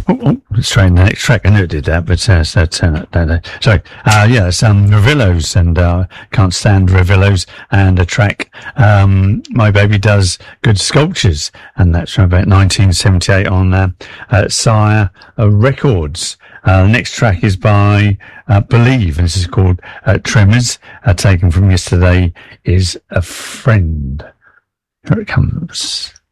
Let's try the next track. I knew it did that, but sorry. It's Revillos, and Can't Stand Revillos, and a track, My Baby Does Good Sculptures, and that's from about 1978 on Sire Records. The next track is by Believe, and this is called Tremors, taken from Yesterday Is a Friend. Here it comes.